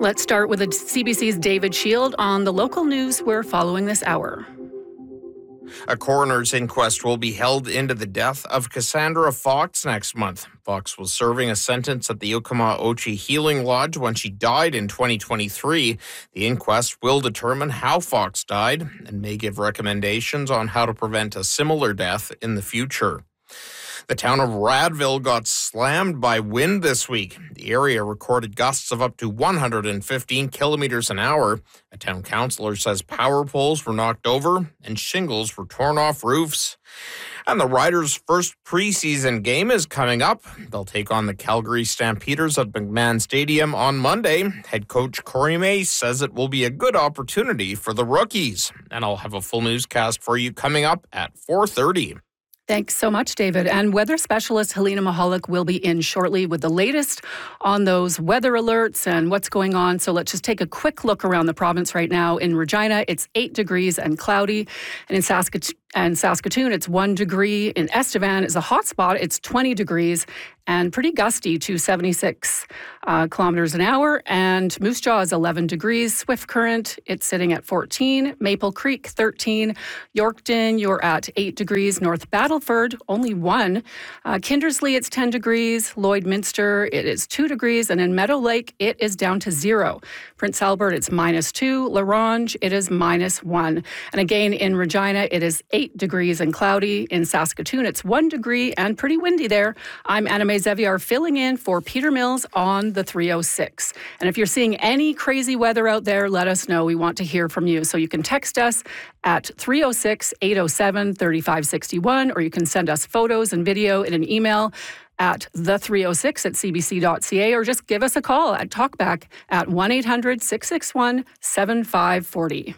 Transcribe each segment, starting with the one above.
Let's start with CBC's David Shield on the local news we're following this hour. A coroner's inquest will be held into the death of Cassandra Fox next month. Fox was serving a sentence at the Okemah-Ochi Healing Lodge when she died in 2023. The inquest will determine how Fox died and may give recommendations on how to prevent a similar death in the future. The town of Radville got slammed by wind this week. The area recorded gusts of up to 115 kilometers an hour. A town councillor says power poles were knocked over and shingles were torn off roofs. And the Riders' first preseason game is coming up. They'll take on the Calgary Stampeders at McMahon Stadium on Monday. Head coach Corey Mace says it will be a good opportunity for the rookies. And I'll have a full newscast for you coming up at 4:30. Thanks so much, David. And weather specialist Helena Mahalik will be in shortly with the latest on those weather alerts and what's going on. So let's just take a quick look around the province right now. In Regina, it's 8 degrees and cloudy. And in Saskatoon, it's 1 degree. In Estevan is a hot spot. It's 20 degrees and pretty gusty to 76 kilometers an hour. And Moose Jaw is 11 degrees. Swift Current, it's sitting at 14. Maple Creek, 13. Yorkton, you're at 8 degrees. North Battleford, only 1. Kindersley, it's 10 degrees. Lloydminster, it is 2 degrees. And in Meadow Lake, it is down to 0. Prince Albert, it's -2. La Ronge, it is -1. And again, in Regina, it is 8 degrees and cloudy. In Saskatoon, it's 1 degree and pretty windy there. I'm Anna May Zeviar filling in for Peter Mills on the 306. And if you're seeing any crazy weather out there, let us know. We want to hear from you. So you can text us at 306-807-3561, or you can send us photos and video in an email at the306@cbc.ca, or just give us a call at Talkback at 1-800-661-7540.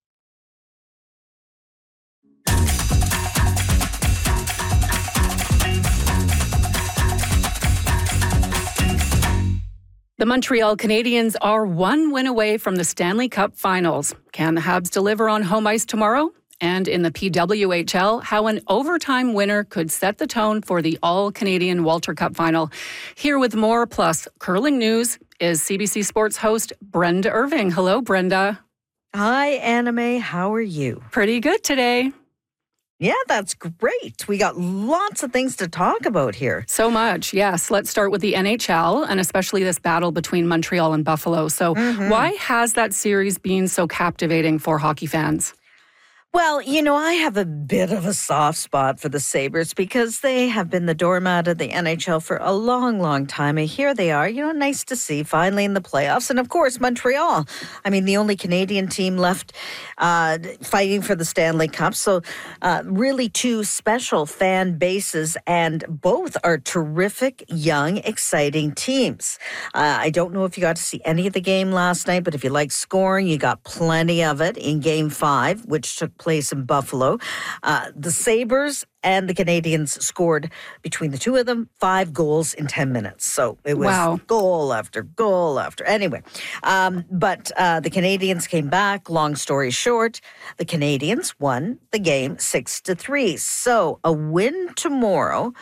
The Montreal Canadiens are 1 win away from the Stanley Cup Finals. Can the Habs deliver on home ice tomorrow? And in the PWHL, how an overtime winner could set the tone for the All-Canadian Walter Cup Final. Here with more, plus curling news, is CBC Sports host Brenda Irving. Hello, Brenda. Hi, Anna May. How are you? Pretty good today. Yeah, that's great. We got lots of things to talk about here. So much, yes. Let's start with the NHL, and especially this battle between Montreal and Buffalo. So why has that series been so captivating for hockey fans? Well, I have a bit of a soft spot for the Sabres because they have been the doormat of the NHL for a long, long time. And here they are, nice to see, finally in the playoffs. And of course, Montreal. I mean, the only Canadian team left fighting for the Stanley Cup. So really two special fan bases, and both are terrific, young, exciting teams. I don't know if you got to see any of the game last night, but if you like scoring, you got plenty of it in Game 5, which took place in Buffalo. The Sabres and the Canadians scored, between the two of them, 5 goals in 10 minutes. So it was goal after goal after. Anyway, but the Canadians came back. Long story short, the Canadians won the game 6-3. So a win tomorrow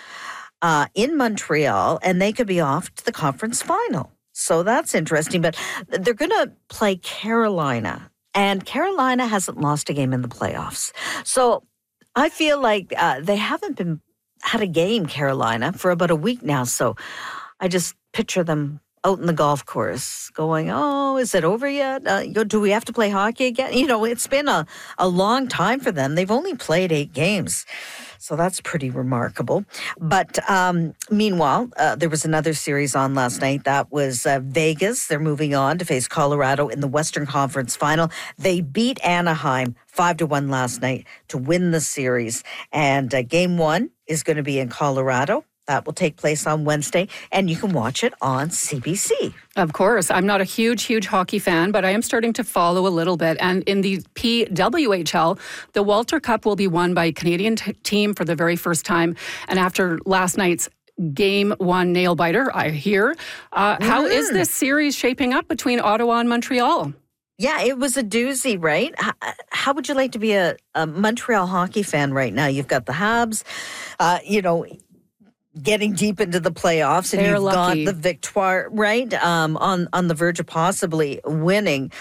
in Montreal, and they could be off to the conference final. So that's interesting. But they're going to play Carolina. And Carolina hasn't lost a game in the playoffs. So I feel like they haven't had a game, Carolina, for about a week now. So I just picture them out in the golf course going, oh, is it over yet? Do we have to play hockey again? It's been a long time for them. They've only played 8 games. So that's pretty remarkable. But meanwhile, there was another series on last night. That was Vegas. They're moving on to face Colorado in the Western Conference Final. They beat Anaheim 5-1 last night to win the series. And Game 1 is going to be in Colorado. That will take place on Wednesday, and you can watch it on CBC. Of course. I'm not a huge hockey fan, but I am starting to follow a little bit. And in the PWHL, the Walter Cup will be won by a Canadian team for the very first time. And after last night's Game 1 nail-biter, I hear, how is this series shaping up between Ottawa and Montreal? Yeah, it was a doozy, right? How would you like to be a Montreal hockey fan right now? You've got the Habs, getting deep into the playoffs, and They're you've lucky. got the Victoire, right, on the verge of possibly winning,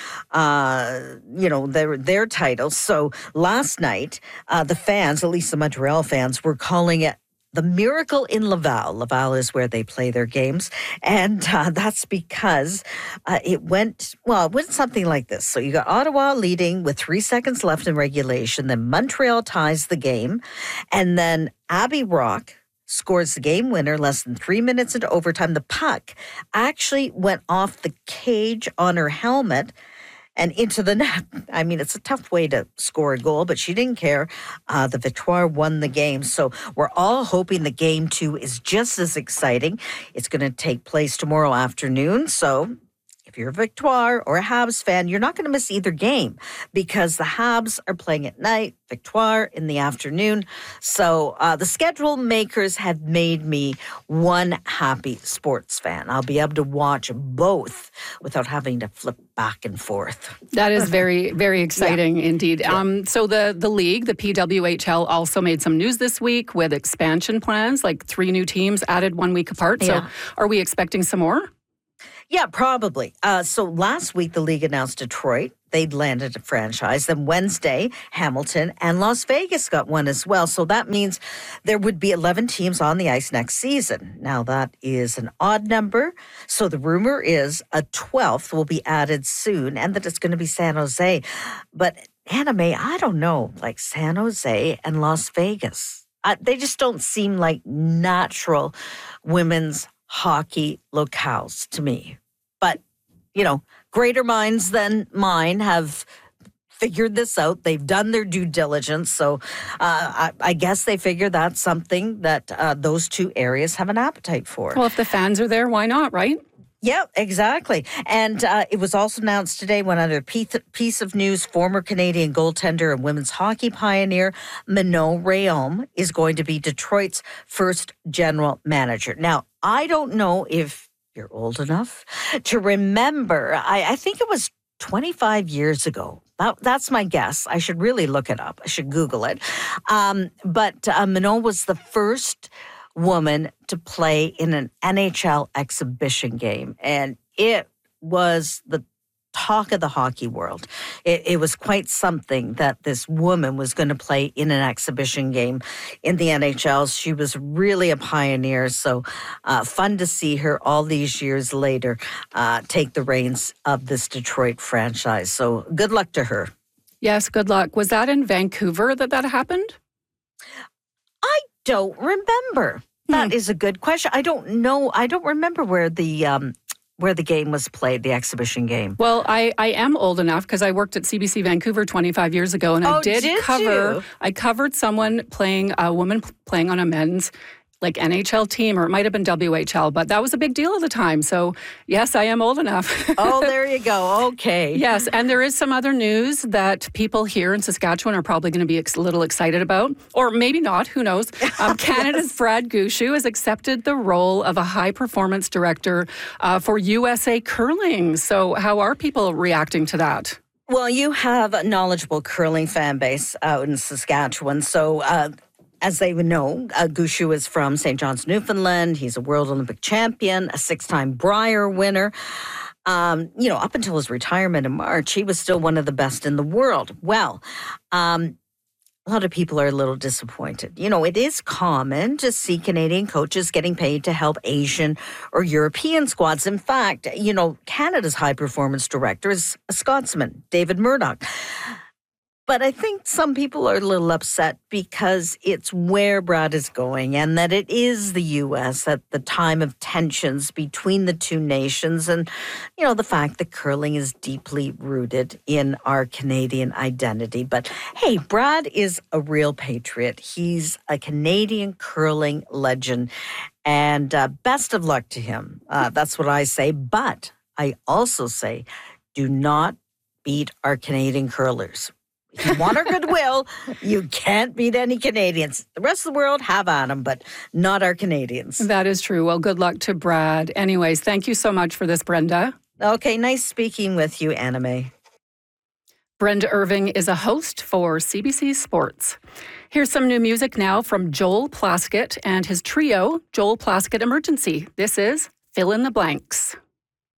their titles. So last night, the fans, at least the Montreal fans, were calling it the Miracle in Laval. Laval is where they play their games. And that's because it went something like this. So you got Ottawa leading with 3 seconds left in regulation. Then Montreal ties the game. And then Abby Rock scores the game winner less than 3 minutes into overtime. The puck actually went off the cage on her helmet and into the net. I mean, it's a tough way to score a goal, but she didn't care. The Victoire won the game. So we're all hoping the game 2 is just as exciting. It's going to take place tomorrow afternoon. So if you're a Victoire or a Habs fan, you're not going to miss either game because the Habs are playing at night, Victoire in the afternoon. So the schedule makers have made me one happy sports fan. I'll be able to watch both without having to flip back and forth. That is very, very exciting indeed. Yeah. So the league, the PWHL, also made some news this week with expansion plans, like 3 new teams added 1 week apart. Yeah. So are we expecting some more? Yeah, probably. So last week, the league announced Detroit. They'd landed a franchise. Then Wednesday, Hamilton and Las Vegas got one as well. So that means there would be 11 teams on the ice next season. Now, that is an odd number. So the rumor is a 12th will be added soon and that it's going to be San Jose. But Anna May, I don't know, like San Jose and Las Vegas. They just don't seem like natural women's hockey locales to me. But, greater minds than mine have figured this out. They've done their due diligence. So I guess they figure that's something that those 2 areas have an appetite for. Well, if the fans are there, why not, right? Yeah, exactly. And it was also announced today, one other piece of news, former Canadian goaltender and women's hockey pioneer, Manon Rhéaume, is going to be Detroit's first general manager. Now, I don't know if you're old enough to remember, I think it was 25 years ago. That's my guess. I should really look it up. I should Google it. But Manon was the first woman to play in an NHL exhibition game. And it was the talk of the hockey world. It was quite something that this woman was going to play in an exhibition game in the NHL. She was really a pioneer. So fun to see her all these years later take the reins of this Detroit franchise. So good luck to her. Yes, good luck. Was that in Vancouver that happened? I don't remember. That is a good question. I don't know. I don't remember where the game was played, the exhibition game. Well, I am old enough because I worked at CBC Vancouver 25 years ago, and I covered someone playing, a woman playing on a men's NHL team, or it might have been WHL, but that was a big deal at the time. So yes, I am old enough. Oh, there you go. Okay. Yes, and there is some other news that people here in Saskatchewan are probably going to be a little excited about, or maybe not, who knows. Canada's Brad Gushue has accepted the role of a high-performance director for USA Curling. So how are people reacting to that? Well, you have a knowledgeable curling fan base out in Saskatchewan, so as they would know, Gushue is from St. John's, Newfoundland. He's a World Olympic champion, a 6-time Brier winner. Up until his retirement in March, he was still one of the best in the world. Well, a lot of people are a little disappointed. It is common to see Canadian coaches getting paid to help Asian or European squads. In fact, Canada's high-performance director is a Scotsman, David Murdoch. But I think some people are a little upset because it's where Brad is going and that it is the U.S. at the time of tensions between the two nations and, the fact that curling is deeply rooted in our Canadian identity. But hey, Brad is a real patriot. He's a Canadian curling legend and best of luck to him. That's what I say. But I also say do not beat our Canadian curlers. If you want our goodwill, you can't beat any Canadians. The rest of the world, have at them, but not our Canadians. That is true. Well, good luck to Brad. Anyways, thank you so much for this, Brenda. Okay, nice speaking with you, Anna May. Brenda Irving is a host for CBC Sports. Here's some new music now from Joel Plaskett and his trio, Joel Plaskett Emergency. This is Fill in the Blanks.